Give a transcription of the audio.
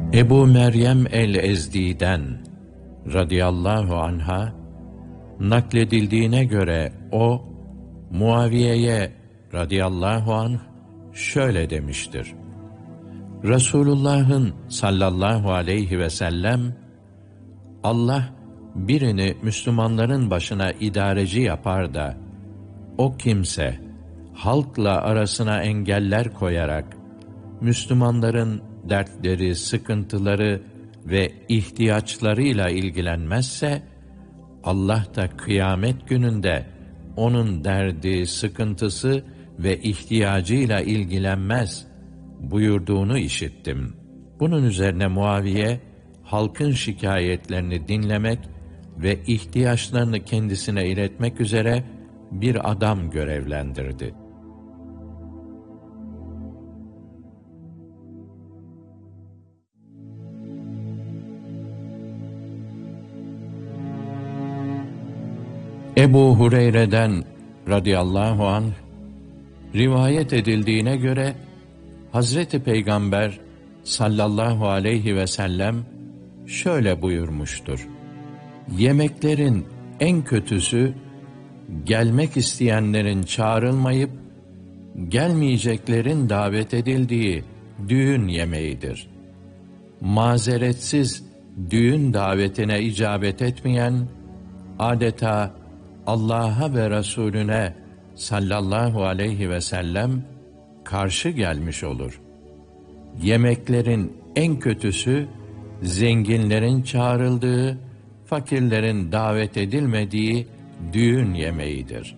Ebu Meryem el-Ezdi'den radıyallahu anha nakledildiğine göre o, Muaviye'ye radıyallahu anh şöyle demiştir: Resulullah'ın sallallahu aleyhi ve sellem, Allah birini Müslümanların başına idareci yapar da, o kimse halkla arasına engeller koyarak Müslümanların dertleri, sıkıntıları ve ihtiyaçlarıyla ilgilenmezse, Allah da kıyamet gününde onun derdi, sıkıntısı ve ihtiyacıyla ilgilenmez buyurduğunu işittim. Bunun üzerine Muaviye, halkın şikayetlerini dinlemek ve ihtiyaçlarını kendisine iletmek üzere bir adam görevlendirdi. Ebu Hureyre'den radıyallahu anh rivayet edildiğine göre Hazreti Peygamber sallallahu aleyhi ve sellem şöyle buyurmuştur: Yemeklerin en kötüsü, gelmek isteyenlerin çağrılmayıp gelmeyeceklerin davet edildiği düğün yemeğidir. Mazeretsiz düğün davetine icabet etmeyen, adeta Allah'a ve Resulüne sallallahu aleyhi ve sellem karşı gelmiş olur. Yemeklerin en kötüsü, zenginlerin çağrıldığı, fakirlerin davet edilmediği düğün yemeğidir.